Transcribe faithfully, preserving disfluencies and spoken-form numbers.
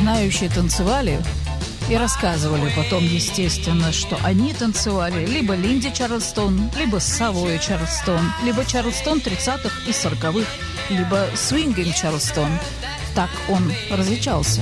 знающие танцевали и рассказывали потом, естественно, что они танцевали либо Линди Чарлстон, либо Савой Чарлстон, либо Чарлстон тридцатых и сороковых, либо Свингинг Чарлстон. Так он различался.